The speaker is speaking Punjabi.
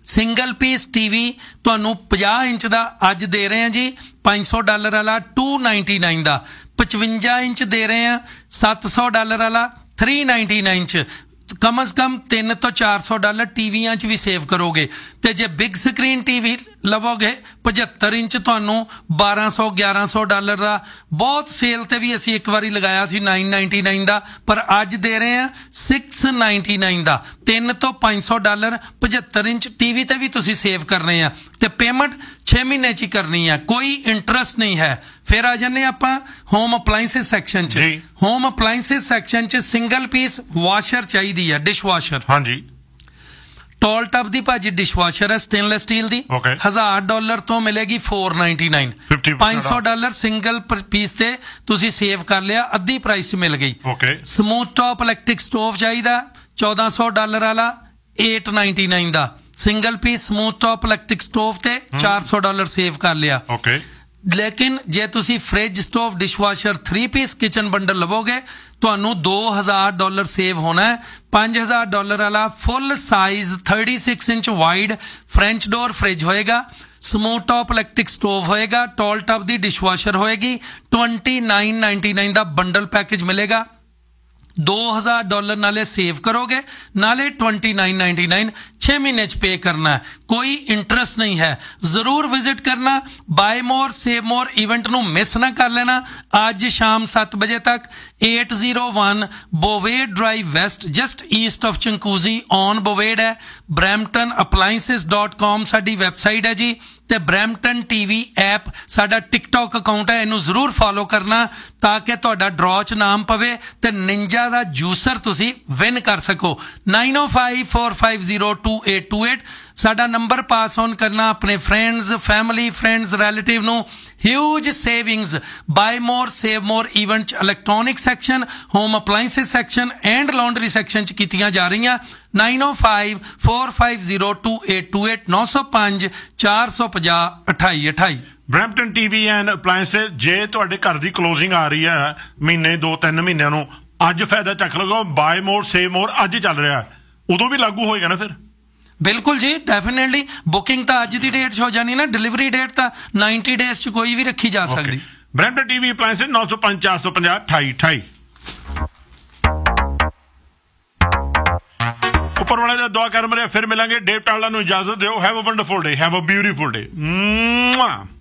ਸਿੰਗਲ ਪੀਸ TV ਤੁਹਾਨੂੰ 50 ਇੰਚ ਦਾ ਅੱਜ ਦੇ ਰਹੇ ਹਾਂ ਜੀ $500 ਵਾਲਾ $299 ਦਾ, 55 ਇੰਚ ਦੇ ਰਹੇ ਹਾਂ $700 ਵਾਲਾ $399 ਚ। ਕਮ ਅਜ਼ ਕਮ $300 ਤੋਂ $400 ਟੀਵੀਆਂ 'ਚ ਵੀ ਸੇਵ ਕਰੋਗੇ। ਤੇ ਜੇ ਬਿਗ ਸਕਰੀਨ TV ਲਵੋਗੇ 75 ਇੰਚ ਤੁਹਾਨੂੰ $1200-1100 ਦਾ, ਬਹੁਤ ਸੇਲ ਤੇ ਵੀ ਅਸੀਂ ਇੱਕ ਵਾਰੀ ਲਗਾਇਆ ਸੀ $999 ਦਾ, ਪਰ ਅੱਜ ਦੇ ਰਹੇ ਹਾਂ $699 ਦਾ। $300 ਤੋਂ $500 75 ਇੰਚ TV ਤੇ ਵੀ ਤੁਸੀਂ ਸੇਵ ਕਰਨੇ ਆ ਤੇ ਪੇਮੈਂਟ 6 ਮਹੀਨੇ 'ਚ ਹੀ ਕਰਨੀ ਆ, ਕੋਈ ਇੰਟਰਸਟ ਨਹੀਂ ਹੈ। ਫਿਰ ਆ ਜਾਂਦੇ ਆਪਾਂ ਹੋਮ ਅਪਲਾਈਐਂਸਿਸ ਸੈਕਸ਼ਨ 'ਚ। ਹੋਮ ਅਪਲਾਈਐਂਸਿਸ ਸੈਕਸ਼ਨ 'ਚ ਸਿੰਗਲ ਪੀਸ ਵਾਸ਼ਰ ਚਾਹੀਦੀ ਹੈ, ਡਿਸ਼ ਵਾਸ਼ਰ। ਹਾਂਜੀ, ਟੋਲ ਟਪ ਦੀ ਭਾਜੀ ਡਿਸ਼ ਵਾਸ਼ਰ ਹੈ ਸਟੇਨਲੈਸ ਸਟੀਲ ਦੀ, $1000 ਤੋਂ ਮਿਲੇਗੀ $499, $500 ਸਿੰਗਲ ਪੀਸ ਤੇ ਤੁਸੀਂ ਸੇਵ ਕਰ ਲਿਆ, ਅੱਧੀ ਪ੍ਰਾਈਸ 'ਚ ਮਿਲ ਗਈ। ਸਮੂਥ ਟਾਪ ਇਲੈਕਟ੍ਰਿਕ ਸਟੋਵ ਚਾਹੀਦਾ $1400 ਵਾਲਾ $899 ਦਾ, single piece smooth top electric stove ਤੇ $400 ਸੇਵ ਕਰ ਲਿਆ। ਲੇਕਿਨ ਜੇ ਤੁਸੀਂ fridge stove dishwasher 3 piece kitchen bundle ਲਵੋਗੇ ਤੁਹਾਨੂੰ $2000 ਸੇਵ ਹੋਣਾ ਹੈ। $5000 ਵਾਲਾ full size 36 inch wide French door fridge ਹੋਏਗਾ, ਸਮੂਥ ਟਾਪ ਇਲੈਕਟ੍ਰਿਕ ਸਟੋਵ ਹੋਏਗਾ, ਟੋਲ ਟਪ ਦੀ ਡਿਸ਼ਵਾਸ਼ਰ ਹੋਏਗੀ, $2999 ਦਾ ਬੰਡਲ ਪੈਕੇਜ ਮਿਲੇਗਾ। $2000 ਨਾਲੇ ਸੇਵ ਕਰੋਗੇ, ਨਾਲੇ $2999 6 ਮਹੀਨੇ 'ਚ ਪੇ ਕਰਨਾ ਹੈ, ਕੋਈ ਇੰਟਰਸਟ ਨਹੀਂ ਹੈ। ਜ਼ਰੂਰ ਵਿਜ਼ਿਟ ਕਰਨਾ, ਬਾਏ ਮੋਰ ਸੇਵ ਮੋਰ ਇਵੈਂਟ ਨੂੰ ਮਿਸ ਨਾ ਕਰ ਲੈਣਾ। ਅੱਜ ਸ਼ਾਮ 7 ਵਜੇ ਤੱਕ 801 ਬੋਵੇਡ drive West, just East of ਚੰਕੂਜ਼ੀ on ਬੋਵੇਡ ਹੈ। bramptonappliances.com ਸਾਡੀ ਵੈਬਸਾਈਟ ਹੈ ਜੀ, ਤੇ ਬਰੈਂਪਟਨ TV ਐਪ ਸਾਡਾ ਟਿਕਟੌਕ ਅਕਾਊਂਟ ਹੈ, ਇਹਨੂੰ ਜ਼ਰੂਰ ਫੋਲੋ ਕਰਨਾ ਤਾਂ ਕਿ ਤੁਹਾਡਾ ਡਰਾਅ 'ਚ ਨਾਮ ਪਵੇ ਤੇ ਨਿੰਜਾ ਦਾ ਜੂਸਰ ਤੁਸੀਂ ਵਿਨ ਕਰ ਸਕੋ। 9054502828 ਸਾਡਾ ਨੰਬਰ ਪਾਸ ਔਨ ਕਰਨਾ ਆਪਣੇ ਫਰੈਂਡਸ, ਫੈਮਿਲੀ, ਫਰੈਂਡਸ, ਰਿਲੇਟਿਵ ਨੂੰ। ਹਿਊਜ ਸੇਵਿੰਗਸ ਬਾਏ ਮੋਰ ਸੇਵ ਮੋਰ ਇਵੈਂਟ 'ਚ electronic section, home ਅਪਲਾਈਐਂਸਿਸ section and laundry section 'ਚ ਕੀਤੀਆਂ ਜਾ ਰਹੀਆਂ। 9054502828 905-450-2828। Brampton TV and ਅਪਲਾਈਐਂਸਿਸ। ਜੇ ਤੁਹਾਡੇ ਘਰ ਦੀ ਕਲੋਜ਼ਿੰਗ ਆ ਰਹੀ ਹੈ ਮਹੀਨੇ 2-3 ਮਹੀਨਿਆਂ ਨੂੰ, ਅੱਜ ਫਾਇਦਾ ਚੱਕ ਲਗੋ। ਬਾਏ ਮੋਰ ਸੇਵ ਮੋਰ ਅੱਜ ਚੱਲ ਰਿਹਾ, ਉਦੋਂ ਵੀ ਲਾਗੂ ਹੋਏਗਾ ਨਾ ਫਿਰ? ਬਿਲਕੁਲ ਜੀ, ਡੈਫੀਨੇਟਲੀ। ਬੁਕਿੰਗ ਤਾਂ ਅੱਜ ਦੀ ਡੇਟ 'ਚ ਹੋ ਜਾਣੀ ਨਾ, ਡਿਲੀਵਰੀ ਡੇਟ ਤਾਂ 90 ਡੇਜ਼ 'ਚ ਕੋਈ ਵੀ ਰੱਖੀ ਜਾ ਸਕਦੀ। Brampton TV ਅਪਲਾਈਐਂਸਿਸ 905-450-2828। ਉੱਪਰ ਵਾਲੇ ਦਾ ਦੁਆ ਕਰ ਮਰੇ। ਫਿਰ ਮਿਲਾਂਗੇ। ਡੇਵ ਟਾਲਾ ਨੂੰ ਇਜਾਜ਼ਤ ਦਿਓ। Have a wonderful day, have a beautiful day.